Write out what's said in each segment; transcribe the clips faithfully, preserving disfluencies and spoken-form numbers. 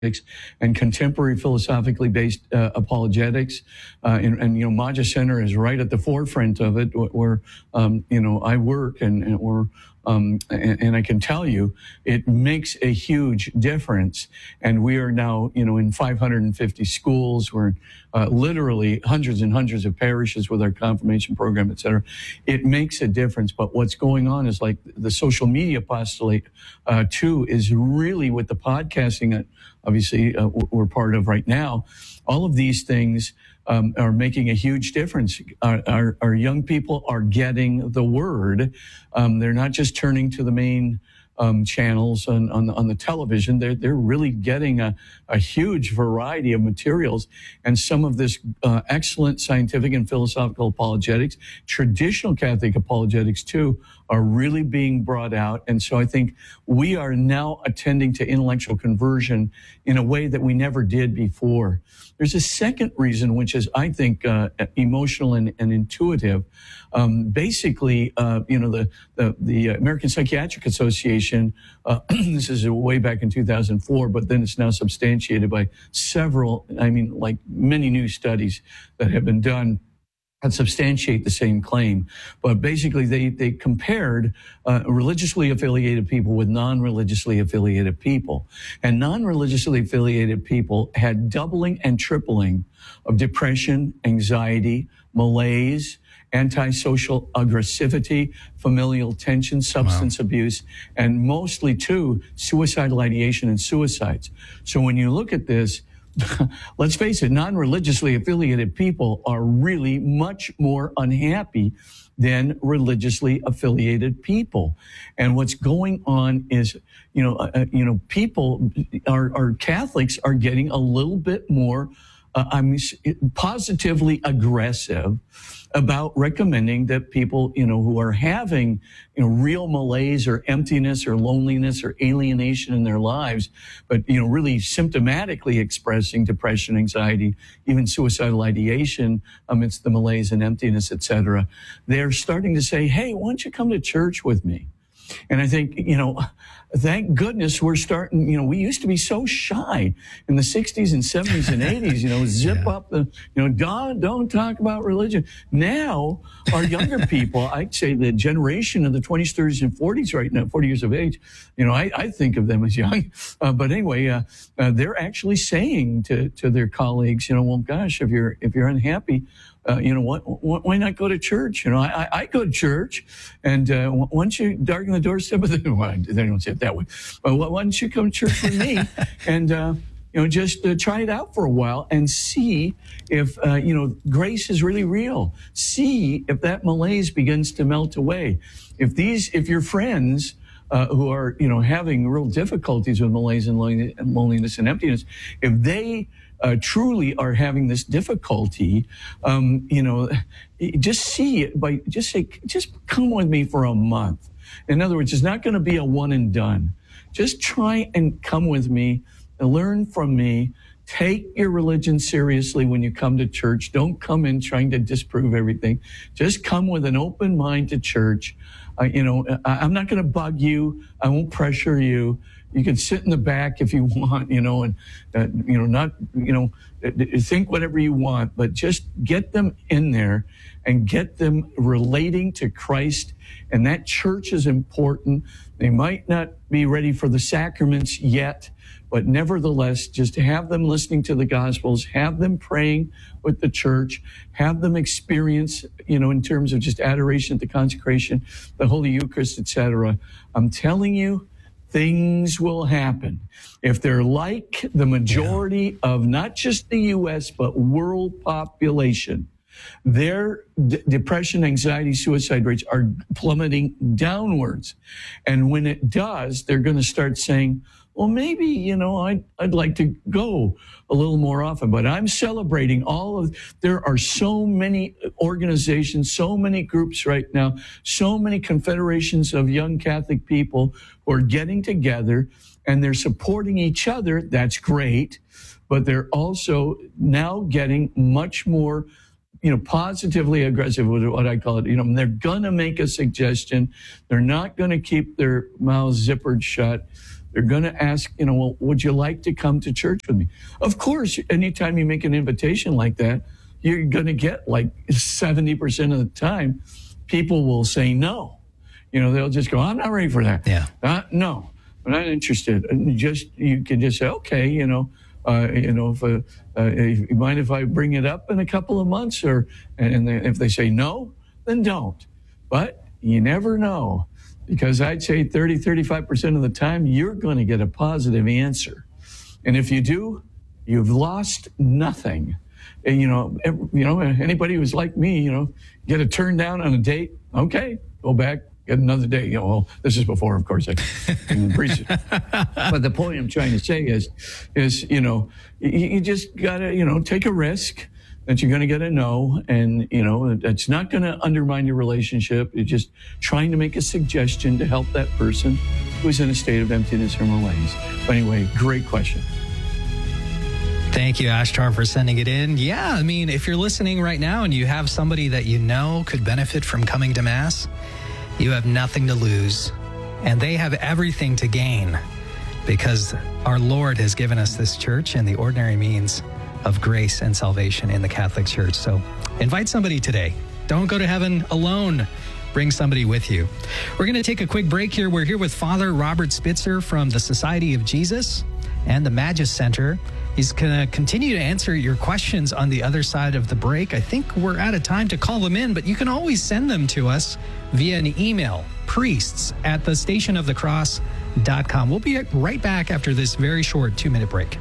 and contemporary philosophically based uh, apologetics. Uh, and, and, you know, Maja Center is right at the forefront of it where, um, you know, I work and, and we're, um, and, and I can tell you it makes a huge difference. And we are now, you know, in five hundred fifty schools. We're uh, literally hundreds and hundreds of parishes with our confirmation program, et cetera. It makes a difference. But what's going on is like the social media apostolate, uh, too, is really with the podcasting that obviously uh, we're part of right now. All of these things um, are making a huge difference. Our, our, our young people are getting the word. Um, they're not just turning to the main um, channels on, on, on the television. They're, they're really getting a, a huge variety of materials. And some of this uh, excellent scientific and philosophical apologetics, traditional Catholic apologetics too, are really being brought out. And so I think we are now attending to intellectual conversion in a way that we never did before. There's a second reason, which is, I think, uh, emotional and, and intuitive. Um, basically, uh, you know, the, the, the American Psychiatric Association, uh, this is way back in two thousand four, but then it's now substantiated by several, I mean, like many new studies that have been done that substantiate the same claim. But basically, they, they compared uh, religiously affiliated people with non-religiously affiliated people. And non-religiously affiliated people had doubling and tripling of depression, anxiety, malaise, antisocial aggressivity, familial tension, substance wow. abuse, and mostly, too, suicidal ideation and suicides. So when you look at this, let's face it, non-religiously affiliated people are really much more unhappy than religiously affiliated people. And what's going on is, you know, uh, you know, people, our, our Catholics are getting a little bit more Uh, I'm positively aggressive about recommending that people, you know, who are having, you know, real malaise or emptiness or loneliness or alienation in their lives, but, you know, really symptomatically expressing depression, anxiety, even suicidal ideation amidst the malaise and emptiness, et cetera. They're starting to say, hey, why don't you come to church with me? And I think, you know, thank goodness we're starting, you know, we used to be so shy in the sixties and seventies and eighties, you know, zip yeah. up the, you know, don't, don't talk about religion. Now, our younger people, I'd say the generation of the twenties, thirties, and forties right now, forty years of age, you know, I, I think of them as young. Uh, but anyway, uh, uh, they're actually saying to, to their colleagues, you know, well, gosh, if you're, if you're unhappy, Uh, you know, what, what, why not go to church? You know, I, I go to church, and uh, once you darken the doorstep of the, well, they don't say it that way, but why don't you come to church with me and, uh, you know, just uh, try it out for a while and see if, uh, you know, grace is really real. See if that malaise begins to melt away. If these, if your friends uh, who are, you know, having real difficulties with malaise and loneliness and emptiness, if they Uh, truly are having this difficulty, um, you know, just see it by, just say, just come with me for a month. In other words, it's not going to be a one and done. Just try and come with me, learn from me, take your religion seriously when you come to church. Don't come in trying to disprove everything. Just come with an open mind to church. Uh, you know, I, I'm not going to bug you. I won't pressure you. You can sit in the back if you want, you know, and, uh, you know, not, you know, think whatever you want, but just get them in there and get them relating to Christ. And that church is important. They might not be ready for the sacraments yet, but nevertheless, just have them listening to the Gospels, have them praying with the church, have them experience, you know, in terms of just adoration, the consecration, the Holy Eucharist, et cetera. I'm telling you, things will happen. If they're like the majority yeah. of not just the U S, but world population, their d- depression, anxiety, suicide rates are plummeting downwards. And when it does, they're going to start saying, well, maybe, you know, I'd, I'd like to go a little more often, but I'm celebrating all of, there are so many organizations, so many groups right now, so many confederations of young Catholic people who are getting together and they're supporting each other. That's great. But they're also now getting much more, you know, positively aggressive with what I call it. You know, they're going to make a suggestion. They're not going to keep their mouths zippered shut. They're going to ask, you know, well, would you like to come to church with me? Of course, anytime you make an invitation like that, you're going to get like seventy percent of the time, people will say no. You know, they'll just go, I'm not ready for that. Yeah. Uh, no, I'm not interested. And you just, you can just say, okay, you know, uh, you know, if, uh, uh, if you mind if I bring it up in a couple of months, or, and they, if they say no, then don't. But you never know, because I'd say thirty, thirty-five percent of the time, you're going to get a positive answer. And if you do, you've lost nothing. And, you know, every, you know, anybody who's like me, you know, get a turn down on a date, okay, go back, get another date. You know, well, this is before, of course, I can appreciate it. But the point I'm trying to say is, is, you know, you, you just got to, you know, take a risk that you're going to get a no. And, you know, it's not going to undermine your relationship. You're just trying to make a suggestion to help that person who's in a state of emptiness or malaise. But anyway, great question. Thank you, Ashtar, for sending it in. Yeah, I mean, if you're listening right now and you have somebody that you know could benefit from coming to Mass, you have nothing to lose, and they have everything to gain, because our Lord has given us this church and the ordinary means of grace and salvation in the Catholic Church. So invite somebody today. Don't go to heaven alone. Bring somebody with you. We're going to take a quick break here. We're here with Father Robert Spitzer from the Society of Jesus and the Magis Center. He's going to continue to answer your questions on the other side of the break. I think we're out of time to call them in, but you can always send them to us via an email, priests at the station of the cross dot com. We'll be right back after this very short two-minute break.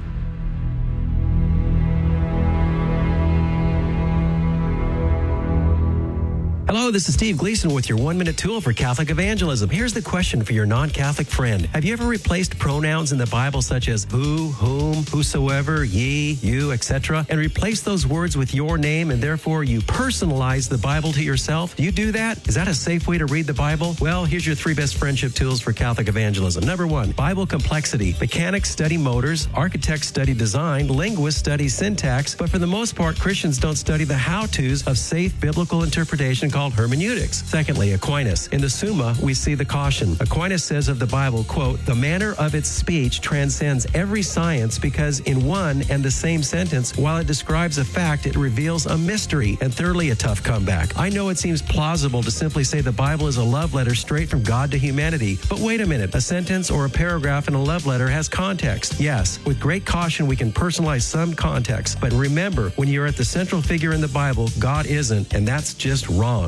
Hello, this is Steve Gleason with your one-minute tool for Catholic evangelism. Here's the question for your non-Catholic friend. Have you ever replaced pronouns in the Bible such as who, whom, whosoever, ye, you, et cetera, and replace those words with your name, and therefore you personalize the Bible to yourself? Do you do that? Is that a safe way to read the Bible? Well, here's your three best friendship tools for Catholic evangelism. Number one, Bible complexity. Mechanics study motors, architects study design, linguists study syntax, but for the most part, Christians don't study the how-tos of safe biblical interpretation called hermeneutics. Secondly, Aquinas. In the Summa, we see the caution. Aquinas says of the Bible, quote, the manner of its speech transcends every science because in one and the same sentence, while it describes a fact, it reveals a mystery. And thirdly, a tough comeback. I know it seems plausible to simply say the Bible is a love letter straight from God to humanity, but wait a minute. A sentence or a paragraph in a love letter has context. Yes, with great caution, we can personalize some context. But remember, when you're at the central figure in the Bible, God isn't, and that's just wrong.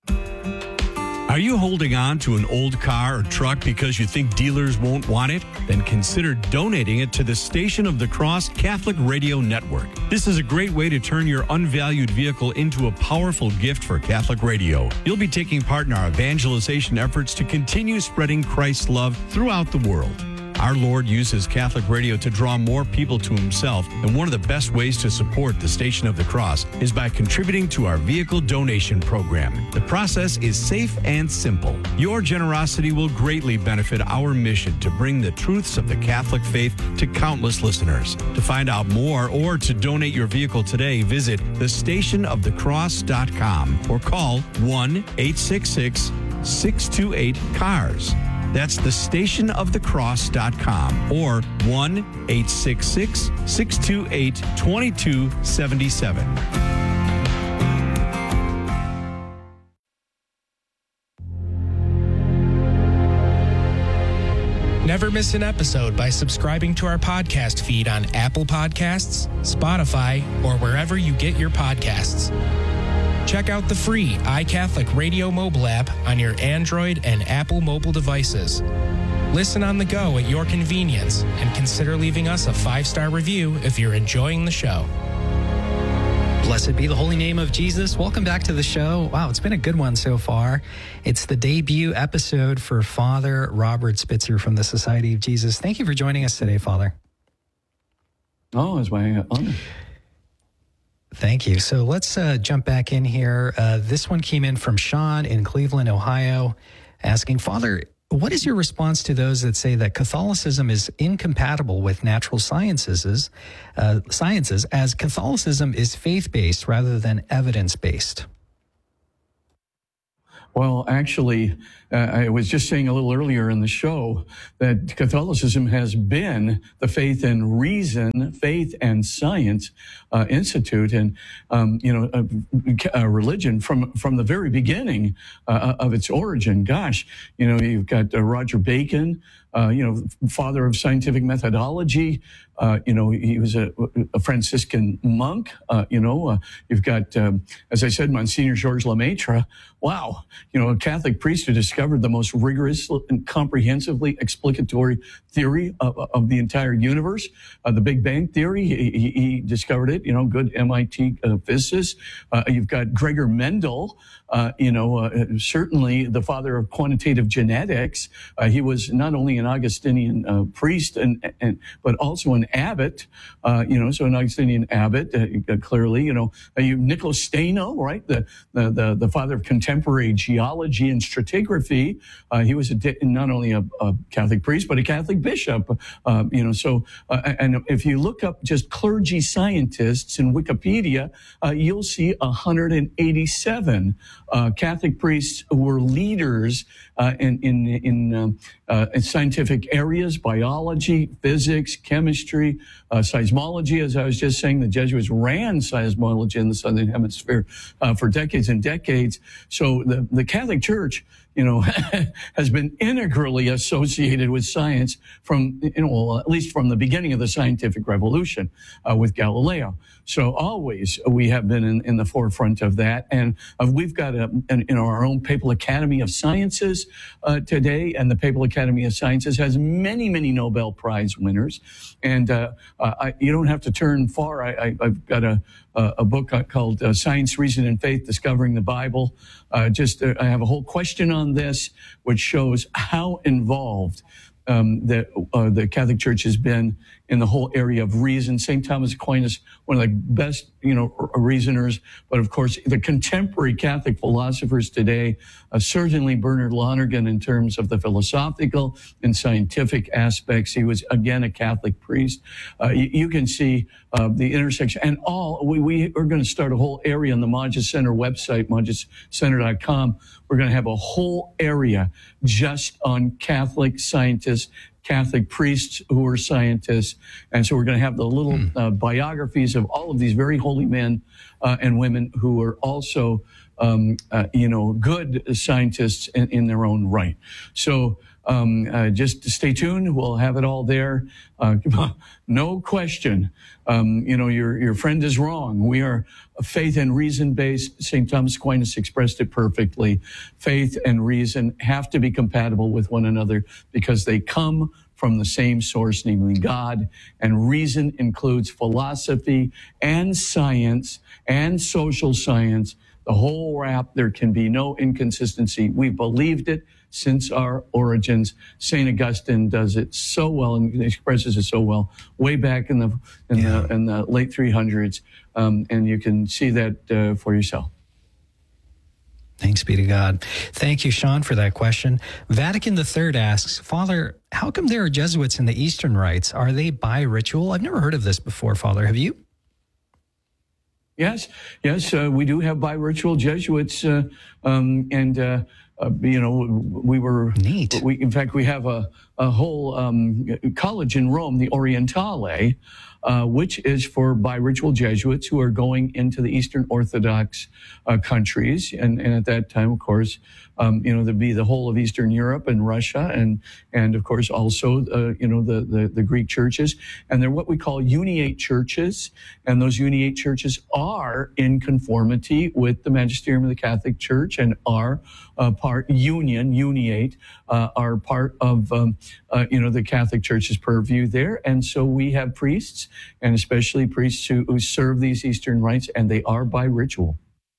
Are you holding on to an old car or truck because you think dealers won't want it? Then consider donating it to the Station of the Cross Catholic Radio Network. This is a great way to turn your unvalued vehicle into a powerful gift for Catholic radio. You'll be taking part in our evangelization efforts to continue spreading Christ's love throughout the world. Our Lord uses Catholic radio to draw more people to himself, and one of the best ways to support the Station of the Cross is by contributing to our vehicle donation program. The process is safe and simple. Your generosity will greatly benefit our mission to bring the truths of the Catholic faith to countless listeners. To find out more or to donate your vehicle today, visit the station of the cross dot com or call one eight six six, six two eight, C A R S. That's the station of the cross dot com or one eight six six, six two eight, two two seven seven. Never miss an episode by subscribing to our podcast feed on Apple Podcasts, Spotify, or wherever you get your podcasts. Check out the free iCatholic Radio mobile app on your Android and Apple mobile devices. Listen on the go at your convenience and consider leaving us a five-star review if you're enjoying the show. Blessed be the holy name of Jesus. Welcome back to the show. Wow, it's been a good one so far. It's the debut episode for Father Robert Spitzer from the Society of Jesus. Thank you for joining us today, Father. Oh, it's my honor. Thank you. So let's uh, jump back in here. Uh, this one came in from Sean in Cleveland, Ohio, asking, Father, what is your response to those that say that Catholicism is incompatible with natural sciences, uh, sciences, as Catholicism is faith-based rather than evidence-based? Well, actually, uh, I was just saying a little earlier in the show that Catholicism has been the Faith and Reason, Faith and Science uh, Institute, and um, you know, a, a religion from from the very beginning uh, of its origin. Gosh, you know, you've got uh, Roger Bacon, uh, you know, father of scientific methodology. Uh, you know, he was a, a Franciscan monk. Uh, you know, uh, you've got, um, as I said, Monsignor Georges Lemaitre. Wow, you know, a Catholic priest who discovered the most rigorous and comprehensively explicatory theory of, of the entire universe, uh, the Big Bang theory. He, he, he discovered it. You know, good M I T uh, physicist. Uh, you've got Gregor Mendel. Uh, you know, uh, certainly the father of quantitative genetics. Uh, he was not only an Augustinian uh, priest and, and but also an abbot. Uh, you know, so an Augustinian abbot. Uh, clearly, you know, uh, you Nicholas Steno, right? The the the, the father of contemporary geology and stratigraphy. Uh, he was a, not only a, a Catholic priest but a Catholic bishop. Uh, you know, so uh, and if you look up just clergy scientists in Wikipedia, uh, you'll see one hundred eighty-seven. Uh, Catholic priests who were leaders uh, in in in, um, uh, in scientific areas: biology, physics, chemistry, uh, seismology. As I was just saying, the Jesuits ran seismology in the Southern Hemisphere uh, for decades and decades. So the the Catholic Church, you know, has been integrally associated with science from, you know, well, at least from the beginning of the scientific revolution uh, with Galileo. So always we have been in, in the forefront of that. And uh, we've got a, an, you know, our own Papal Academy of Sciences uh, today. And the Papal Academy of Sciences has many, many Nobel Prize winners. And uh, uh, I, you don't have to turn far. I, I, I've got a, a book called uh, Science, Reason, and Faith, Discovering the Bible. Uh, just uh, I have a whole question on this, which shows how involved um, the, uh, the Catholic Church has been in the whole area of reason. Saint Thomas Aquinas, one of the best, you know, reasoners, but of course the contemporary Catholic philosophers today, uh, certainly Bernard Lonergan in terms of the philosophical and scientific aspects. He was again a Catholic priest. Uh, you, you can see uh, the intersection, and all we we are going to start a whole area on the Magis Center website, magis center dot com. We're going to have a whole area just on Catholic scientists, Catholic priests who are scientists. And so we're going to have the little mm. uh, biographies of all of these very holy men uh, and women who are also, um, uh, you know, good scientists in, in their own right. So um, uh, just stay tuned. We'll have it all there. Uh, no question. Um, you know, your, your friend is wrong. We are a faith and reason based. Saint Thomas Aquinas expressed it perfectly. Faith and reason have to be compatible with one another because they come from the same source, namely God. And reason includes philosophy and science and social science. The whole wrap. There can be no inconsistency. We've believed it since our origins. Saint Augustine does it so well and expresses it so well way back in the in, yeah. the, in the late three hundreds, um, and you can see that uh, for yourself. Thanks be to God. Thank you, Sean, for that question. Vatican the Third asks, Father, how come there are Jesuits in the Eastern rites? Are they bi-ritual? I've never heard of this before, Father. Have you? Yes, yes, uh, we do have bi-ritual Jesuits, uh, um, and uh, uh, you know, we were neat. We, in fact, we have a a whole um, college in Rome, the Orientale, uh, which is for bi-ritual Jesuits who are going into the Eastern Orthodox uh, countries, and, and at that time, of course, um, you know, there'd be the whole of Eastern Europe and Russia, and and of course also, uh, you know, the, the the Greek churches, and they're what we call uniate churches, and those uniate churches are in conformity with the magisterium of the Catholic Church and are uh, part union uniate uh, are part of um, uh, you know the Catholic Church's purview there, and so we have priests, and especially priests who, who serve these Eastern rites, and they are bi-ritual.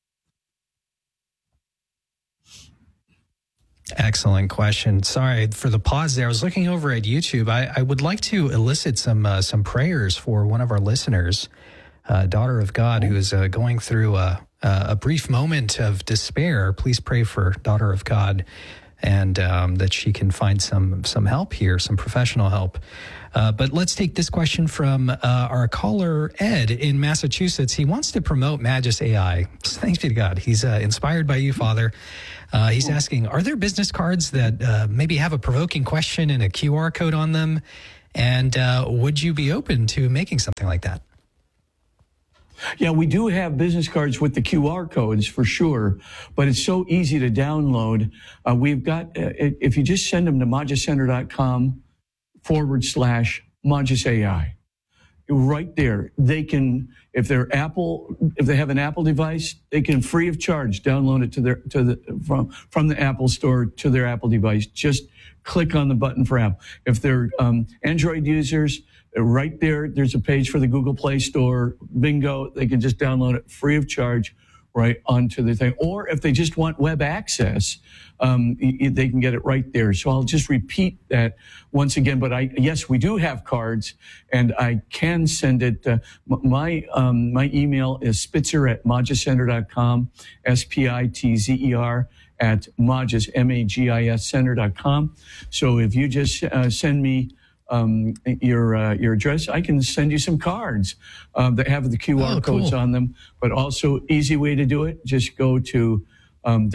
Excellent question. Sorry for the pause there. I was looking over at YouTube. I, I would like to elicit some uh, some prayers for one of our listeners, uh, daughter of God, who is uh, going through a, a brief moment of despair. Please pray for daughter of God and um, that she can find some some help here, some professional help. Uh, but let's take this question from uh, our caller, Ed, in Massachusetts. He wants to promote Magis A I. Thanks be to God. He's uh, inspired by you, Father. Uh, he's asking, are there business cards that uh, maybe have a provoking question and a Q R code on them? And uh, would you be open to making something like that? Yeah, we do have business cards with the Q R codes for sure, but it's so easy to download. Uh, we've got, uh, if you just send them to magicenter.com forward slash Magis A I, right there, they can, if they're Apple, if they have an Apple device, they can free of charge download it to their, to the, from, from the Apple store to their Apple device. Just click on the button for Apple. If they're um, Android users, right there, there's a page for the Google Play Store. Bingo, they can just download it free of charge right onto the thing. Or if they just want web access, um, they can get it right there. So I'll just repeat that once again. But I, yes, we do have cards, and I can send it. Uh, my um, my email is spitzer at magicenter dot com, S P I T Z E R at Magis, M A G I S center dot com. So if you just uh, send me Um, your uh, your address, I can send you some cards uh, that have the Q R oh, codes cool. on them. But also, easy way to do it, just go to um,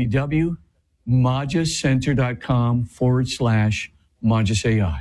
www.magicenter.com forward slash Magis A I.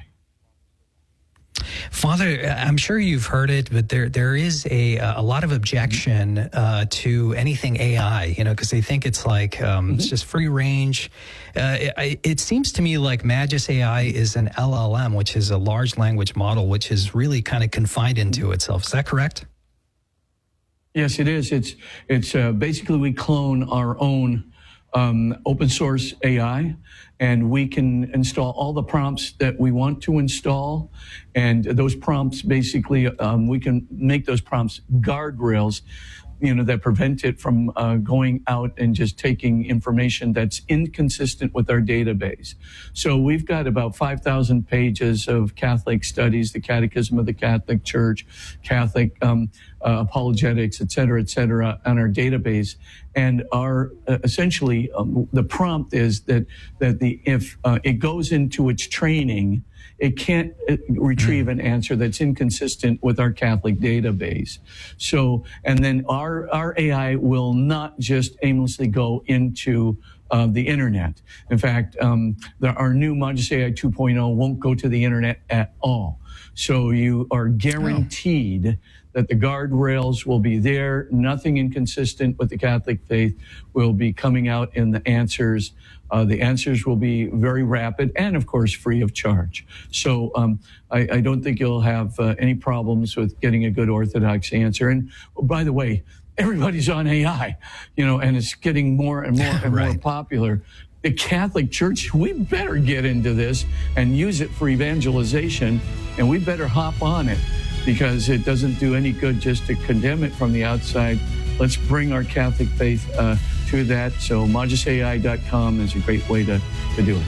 Father, I'm sure you've heard it, but there there is a a lot of objection uh, to anything A I, you know, because they think it's like um, mm-hmm. it's just free range. Uh, it, it seems to me like Magis A I is an L L M, which is a large language model, which is really kind of confined into itself. Is that correct? Yes, it is. It's it's uh, basically we clone our own um, open source A I. And we can install all the prompts that we want to install. And those prompts, basically, um, we can make those prompts guardrails, you know, that prevent it from uh, going out and just taking information that's inconsistent with our database. So we've got about five thousand pages of Catholic studies, the Catechism of the Catholic Church, Catholic um, uh, apologetics, et cetera, et cetera, on our database. And our uh, essentially um, the prompt is that that the if uh, it goes into its training, it can't retrieve an answer that's inconsistent with our Catholic database. So, and then our our A I will not just aimlessly go into uh, the internet. In fact, um, the, our new Magis A I two point oh won't go to the internet at all. So you are guaranteed oh. that the guardrails will be there. Nothing inconsistent with the Catholic faith will be coming out in the answers. Uh, the answers will be very rapid and, of course, free of charge. So um, I, I don't think you'll have uh, any problems with getting a good Orthodox answer. And oh, by the way, everybody's on A I, you know, and it's getting more and more and right. more popular. The Catholic Church, we better get into this and use it for evangelization, and we better hop on it, because it doesn't do any good just to condemn it from the outside. Let's bring our Catholic faith uh, to that. So magis A I dot com is a great way to, to do it.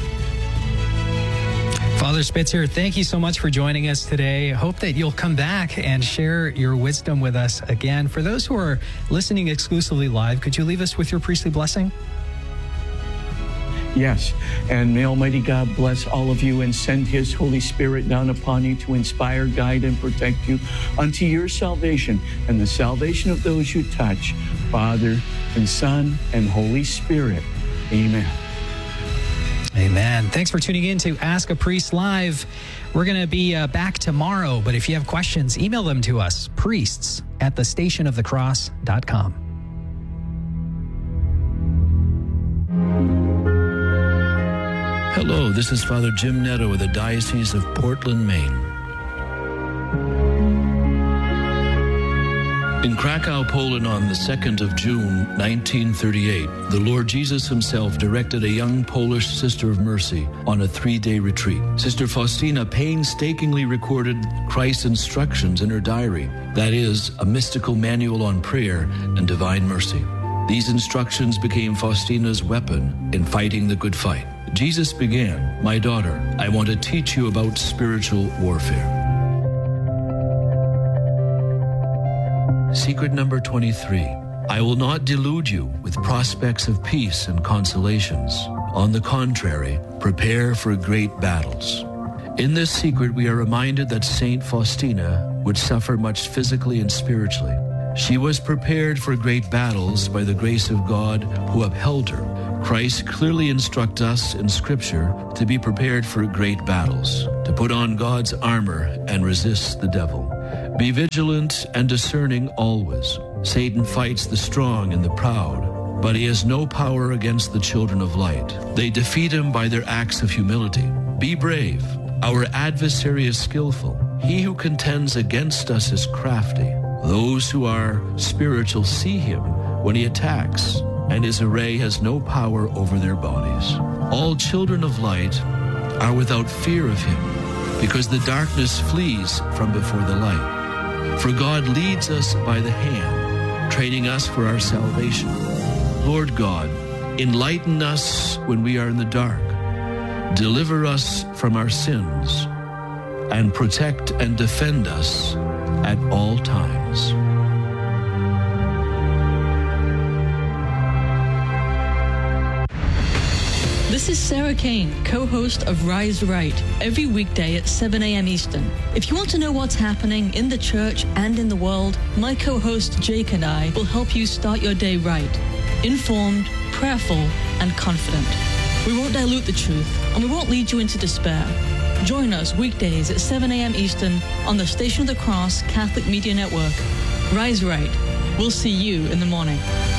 Father Spitzer, thank you so much for joining us today. I hope that you'll come back and share your wisdom with us again. For those who are listening exclusively live, could you leave us with your priestly blessing? Yes, and may Almighty God bless all of you and send His Holy Spirit down upon you to inspire, guide, and protect you unto your salvation and the salvation of those you touch, Father and Son and Holy Spirit. Amen. Amen. Thanks for tuning in to Ask a Priest Live. We're going to be uh, back tomorrow, but if you have questions, email them to us, priests at the station of the cross dot com. Hello, this is Father Jim Netto with the Diocese of Portland, Maine. In Krakow, Poland on the second of June, nineteen thirty-eight, the Lord Jesus himself directed a young Polish Sister of Mercy on a three-day retreat. Sister Faustina painstakingly recorded Christ's instructions in her diary, that is, a mystical manual on prayer and divine mercy. These instructions became Faustina's weapon in fighting the good fight. Jesus began, "My daughter, I want to teach you about spiritual warfare." Secret number twenty-three. I will not delude you with prospects of peace and consolations. On the contrary, prepare for great battles. In this secret, we are reminded that Saint Faustina would suffer much physically and spiritually. She was prepared for great battles by the grace of God who upheld her. Christ clearly instructs us in Scripture to be prepared for great battles, to put on God's armor and resist the devil. Be vigilant and discerning always. Satan fights the strong and the proud, but he has no power against the children of light. They defeat him by their acts of humility. Be brave. Our adversary is skillful. He who contends against us is crafty. Those who are spiritual see him when he attacks, and his array has no power over their bodies. All children of light are without fear of him, because the darkness flees from before the light. For God leads us by the hand, training us for our salvation. Lord God, enlighten us when we are in the dark. Deliver us from our sins, and protect and defend us at all times. This is Sarah Kane, co-host of Rise Right, every weekday at seven a.m. Eastern. If you want to know what's happening in the church and in the world, my co-host Jake and I will help you start your day right, informed, prayerful, and confident. We won't dilute the truth, and we won't lead you into despair. Join us weekdays at seven a.m. Eastern on the Station of the Cross Catholic Media Network. Rise Right. We'll see you in the morning.